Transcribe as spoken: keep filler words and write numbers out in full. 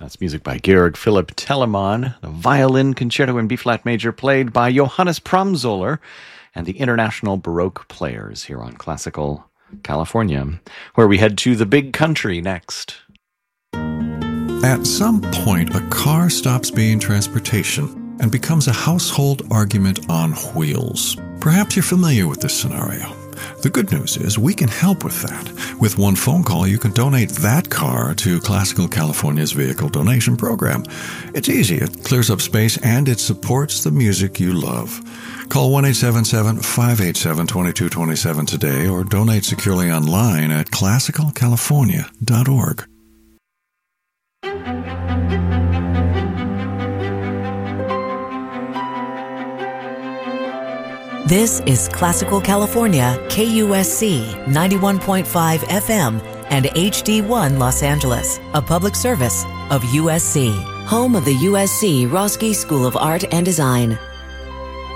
That's music by Georg Philipp Telemann, the violin concerto in B-flat major played by Johannes Pramzoller and the International Baroque Players here on Classical California, where we head to the big country next. At some point, a car stops being transportation and becomes a household argument on wheels. Perhaps you're familiar with this scenario. The good news is we can help with that. With one phone call, you can donate that car to Classical California's vehicle donation program. It's easy, it clears up space, and it supports the music you love. Call one eight seven seven, five eight seven, two two two seven today or donate securely online at classical california dot org. This is Classical California, K U S C ninety-one point five F M and H D one Los Angeles, a public service of U S C, home of the U S C Roski School of Art and Design.